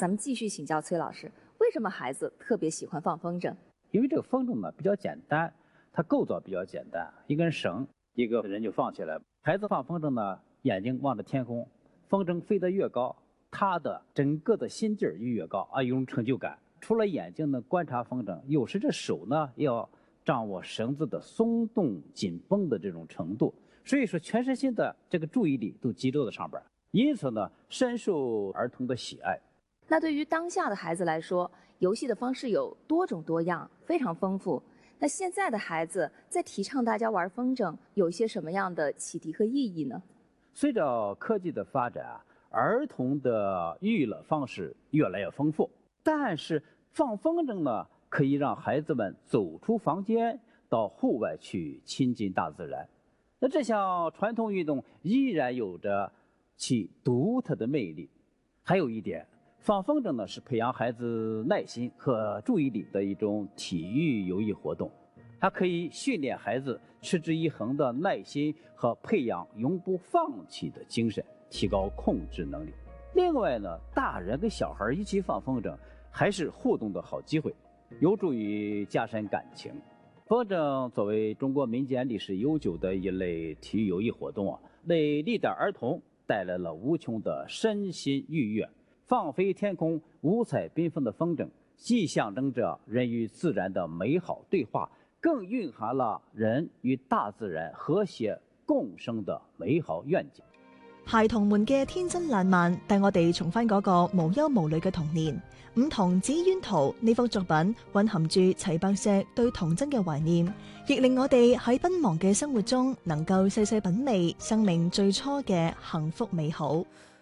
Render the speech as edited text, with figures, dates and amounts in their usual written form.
咱们继续请教崔老师，为什么孩子特别喜欢放风筝？ 因为这个风筝呢比较简单，它构造比较简单，一根绳，一个人就放起来。孩子放风筝呢，眼睛望着天空，风筝飞得越高，他的整个的心劲儿就越高啊，有种成就感。除了眼睛呢观察风筝，有时这手呢要掌握绳子的松动紧绷的这种程度，所以说全身心的这个注意力都集中在上边，因此呢深受儿童的喜爱。 那对于当下的孩子来说，游戏的方式有多种多样，非常丰富。那现在的孩子在提倡大家玩风筝，有一些什么样的启迪和意义呢？ 随着科技的发展，儿童的娱乐方式越来越丰富，但是放风筝呢，可以让孩子们走出房间，到户外去亲近大自然。那这项传统运动依然有着其独特的魅力。还有一点，放风筝呢是培养孩子耐心和注意力的一种体育有益活动，它可以训练孩子持之以恒的耐心和培养永不放弃的精神，提高控制能力。另外呢，大人跟小孩一起放风筝还是互动的好机会，有助于加深感情。风筝作为中国民间历史悠久的一类体育有益活动为历代儿童带来了无穷的身心愉悦。放飞天空，五彩缤纷的风筝，既象征着人与自然的美好对话，更蕴含了人與大自然和諧共生的美好願景。 孩童們嘅天真爛漫，帶我哋重返嗰個無憂無慮嘅童年。梧桐紫鳶圖呢幅作品蘊含住齊白石對童真嘅懷念，亦令我哋喺奔忙嘅生活中能夠細細品味生命最初嘅幸福美好。